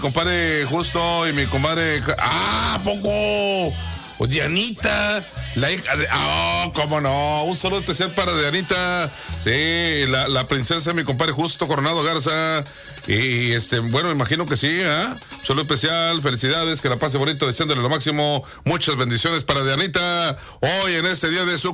compadre Justo y mi compadre. ¡Ah, poco! O Dianita, la hija de... cómo no, un saludo especial para Dianita, sí, la princesa, mi compadre Justo Coronado Garza, y bueno, imagino que sí, un saludo especial, felicidades, que la pase bonito, deseándole lo máximo, muchas bendiciones para Dianita, hoy en este día de su